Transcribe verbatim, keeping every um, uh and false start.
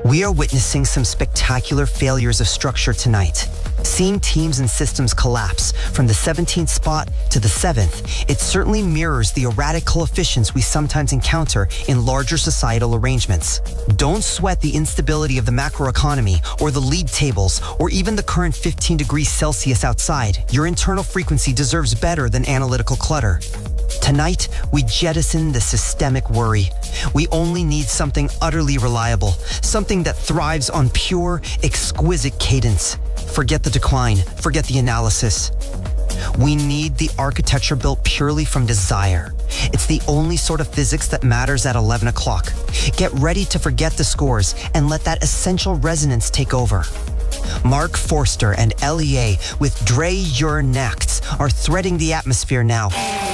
We are witnessing some spectacular failures of structure tonight. Seeing teams and systems collapse from the seventeenth spot to the seventh, it certainly mirrors the erratic coefficients we sometimes encounter in larger societal arrangements. Don't sweat the instability of the macroeconomy or the league tables or even the current fifteen degrees Celsius outside. Your internal frequency deserves better than analytical clutter. Tonight, we jettison the systemic worry. We only need something utterly reliable, something that thrives on pure, exquisite cadence. Forget the decline, forget the analysis. We need the architecture built purely from desire. It's the only sort of physics that matters at eleven o'clock. Get ready to forget the scores and let that essential resonance take over. Mark Forster and L E A with Dre Your Nachts are threading the atmosphere now.